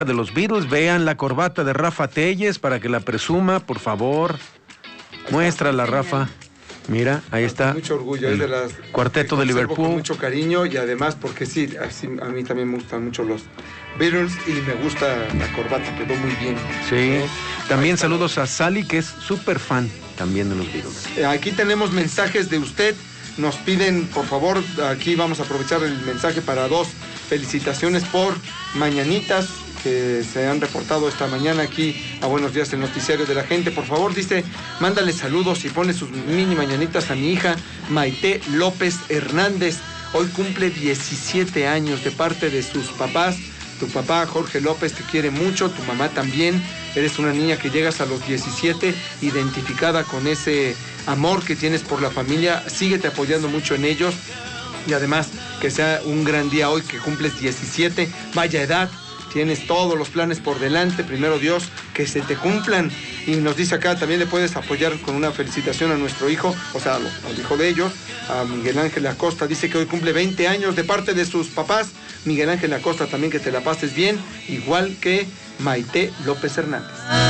de los Beatles. Vean la corbata de Rafa Telles para que la presuma, por favor. Muéstrala, Rafa. Mira, ahí está. Con mucho orgullo, es de las Cuarteto de Liverpool. Con mucho cariño y además porque sí, así, a mí también me gustan mucho los Beatles y me gusta la corbata, quedó muy bien. Sí. También saludos a Sally, que es súper fan también de los Beatles. Aquí tenemos mensajes de usted. Nos piden, por favor, aquí vamos a aprovechar el mensaje para 2 felicitaciones por mañanitas que se han reportado esta mañana aquí a Buenos Días, el noticiario de la gente. Por favor, dice, mándale saludos y pone sus mini mañanitas a mi hija Maite López Hernández. Hoy cumple 17 años de parte de sus papás. Tu papá, Jorge López, te quiere mucho, tu mamá también. Eres una niña que llegas a los 17 identificada con ese amor que tienes por la familia. Síguete apoyando mucho en ellos. Y además, que sea un gran día hoy que cumples 17. Vaya edad, tienes todos los planes por delante. Primero Dios, que se te cumplan. Y nos dice acá, también le puedes apoyar con una felicitación a nuestro hijo, o sea, al hijo de ellos, a Miguel Ángel Acosta. Dice que hoy cumple 20 años de parte de sus papás. Miguel Ángel Acosta, también que te la pases bien, igual que Maite López Hernández.